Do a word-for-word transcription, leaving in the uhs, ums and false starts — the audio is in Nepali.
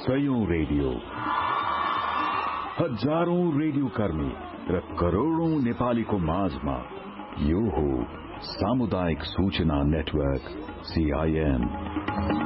सयौं रेडियो, हजारौं रेडियो कर्मी र करोड़ौं नेपालीको माझमा यो हो सामुदायिक सूचना नेटवर्क सीआईएन।